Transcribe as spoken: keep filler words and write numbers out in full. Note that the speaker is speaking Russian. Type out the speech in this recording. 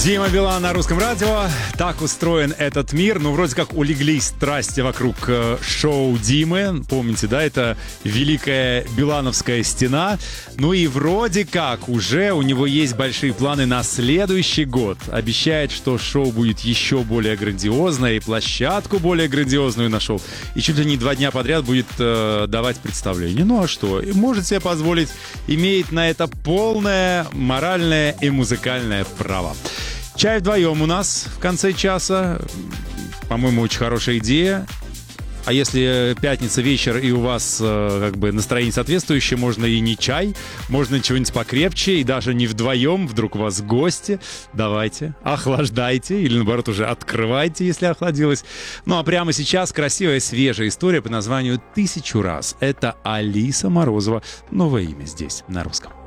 Дима Билан на Русском радио. Так устроен этот мир. Ну, вроде как улеглись страсти вокруг э, шоу Димы. Помните, да, это великая Билановская стена. Ну и вроде как уже у него есть большие планы на следующий год. Обещает, что шоу будет еще более грандиозное, и площадку более грандиозную нашел. И чуть ли не два дня подряд будет э, давать представление. Ну а что? Может себе позволить, имеет на это полное моральное и музыкальное право. Чай вдвоем у нас в конце часа. По-моему, очень хорошая идея. А если пятница вечер и у вас э, как бы настроение соответствующее, можно и не чай, можно чего-нибудь покрепче, и даже не вдвоем, вдруг у вас гости. Давайте, охлаждайте, или наоборот уже открывайте, если охладилось. Ну а прямо сейчас красивая свежая история по названию «Тысячу раз». Это Алиса Морозова. Новое имя здесь, на русском.